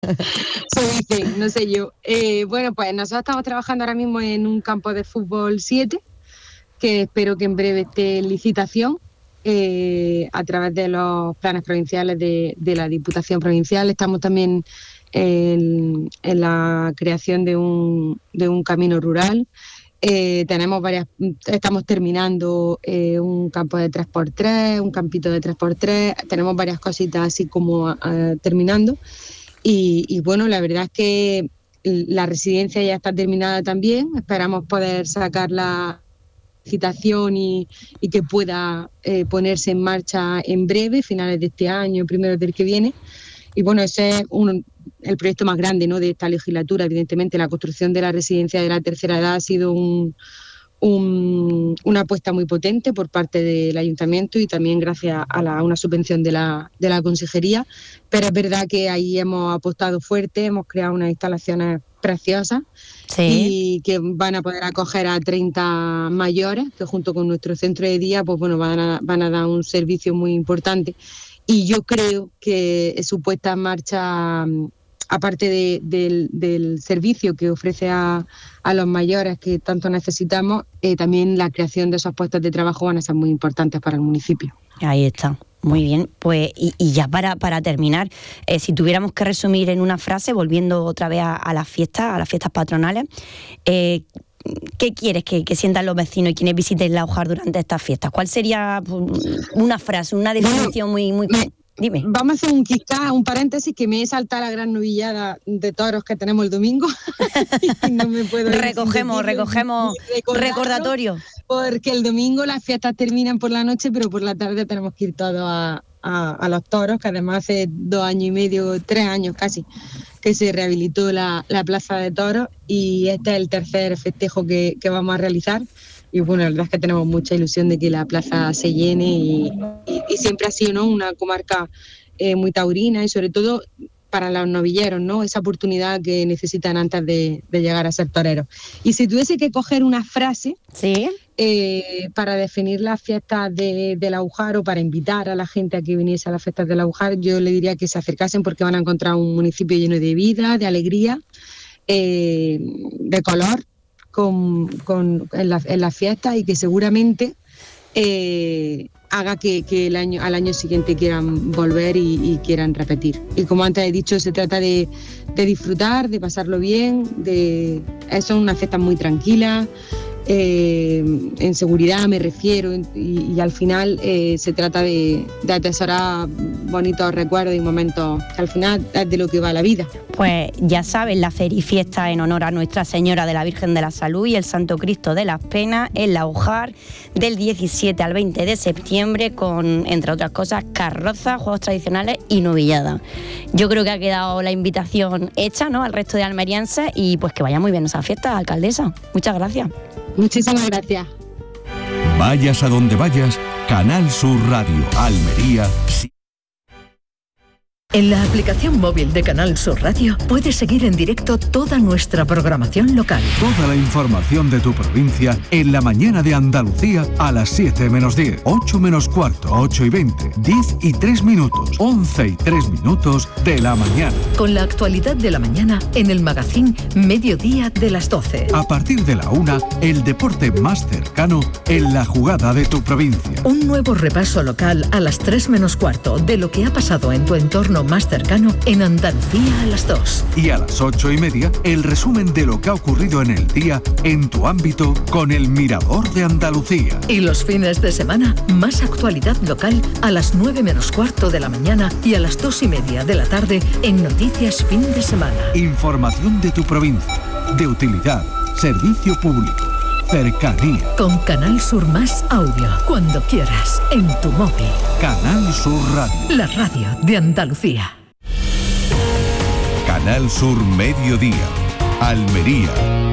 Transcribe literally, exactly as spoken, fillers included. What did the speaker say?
Se dice, no sé yo. Eh, bueno, pues nosotros estamos trabajando ahora mismo en un campo de fútbol siete, que espero que en breve esté en licitación eh, a través de los planes provinciales de, de la Diputación Provincial. Estamos también en, en la creación de un, de un camino rural. Eh, tenemos varias, estamos terminando eh, un campo de tres por tres, un campito de tres por tres, tenemos varias cositas así como eh, terminando. Y, y bueno, la verdad es que la residencia ya está terminada también, esperamos poder sacar la licitación y, y que pueda eh, ponerse en marcha en breve, finales de este año, primeros del que viene. Y bueno, ese es un, el proyecto más grande, ¿no?, de esta legislatura. Evidentemente, la construcción de la residencia de la tercera edad ha sido un, un, una apuesta muy potente por parte del ayuntamiento y también gracias a, la, a una subvención de la, de la consejería. Pero es verdad que ahí hemos apostado fuerte, hemos creado unas instalaciones preciosas, sí, y que van a poder acoger a treinta mayores que junto con nuestro centro de día pues bueno van a, van a dar un servicio muy importante. Y yo creo que su puesta en marcha, aparte de, de, del servicio que ofrece a, a los mayores que tanto necesitamos, eh, también la creación de esos puestos de trabajo van a ser muy importantes para el municipio. Ahí está. Muy bien, pues y, y ya para, para terminar, eh, si tuviéramos que resumir en una frase, volviendo otra vez a, a las fiestas, a las fiestas patronales, eh, ¿qué quieres que, que sientan los vecinos y quienes visiten La Ujar durante estas fiestas? ¿Cuál sería una frase, una definición muy... muy... Me, Dime. Vamos a hacer un quizá, un paréntesis, que me he saltado la gran novillada de toros que tenemos el domingo. Y no me puedo recogemos, recogemos recordatorio. Porque el domingo las fiestas terminan por la noche, pero por la tarde tenemos que ir todos a, a, a los toros, que además hace dos años y medio, tres años casi, que se rehabilitó la, la plaza de toros, y este es el tercer festejo que, que vamos a realizar. Y bueno, la verdad es que tenemos mucha ilusión de que la plaza se llene y, y, y siempre ha sido, ¿no?, una comarca eh, muy taurina y sobre todo para los novilleros, ¿no?, esa oportunidad que necesitan antes de, de llegar a ser toreros. Y si tuviese que coger una frase, ¿sí?, eh, para definir las fiestas de, de La Ujar o para invitar a la gente a que viniese a las fiestas de La Ujar, yo le diría que se acercasen porque van a encontrar un municipio lleno de vida, de alegría, eh, de color, Con, con, en, la, en las fiestas, y que seguramente eh, haga que, que el año, al año siguiente quieran volver y, y quieran repetir. Y como antes he dicho, se trata de, de disfrutar, de pasarlo bien, de, son unas fiestas muy tranquilas, eh, en seguridad me refiero, y, y al final eh, se trata de, de atesorar bonitos recuerdos y momentos que al final es de lo que va la vida. Pues ya saben, la ferifiesta en honor a Nuestra Señora de la Virgen de la Salud y el Santo Cristo de las Penas en La Ujar, del diecisiete al veinte de septiembre, con, entre otras cosas, carrozas, juegos tradicionales y novillada. Yo creo que ha quedado la invitación hecha, ¿no?, al resto de almerienses, y pues que vaya muy bien esa fiesta, alcaldesa. Muchas gracias. Muchísimas gracias. Vayas a donde vayas, Canal Sur Radio, Almería. En la aplicación móvil de Canal Sur Radio puedes seguir en directo toda nuestra programación local. Toda la información de tu provincia en la mañana de Andalucía a las siete menos diez, ocho menos cuarto, ocho y veinte, diez y tres minutos, once y tres minutos de la mañana. Con la actualidad de la mañana en el magazín Mediodía de las doce. A partir de la una, el deporte más cercano en la jugada de tu provincia. Un nuevo repaso local a las tres menos cuarto de lo que ha pasado en tu entorno más cercano en Andalucía a las dos. Y a las ocho y media, el resumen de lo que ha ocurrido en el día en tu ámbito con el Mirador de Andalucía. Y los fines de semana, más actualidad local a las nueve menos cuarto de la mañana y a las dos y media de la tarde en Noticias Fin de Semana. Información de tu provincia, de utilidad, servicio público, cercanía. Con Canal Sur Más Audio, cuando quieras, en tu móvil. Canal Sur Radio. La radio de Andalucía. Canal Sur Mediodía, Almería.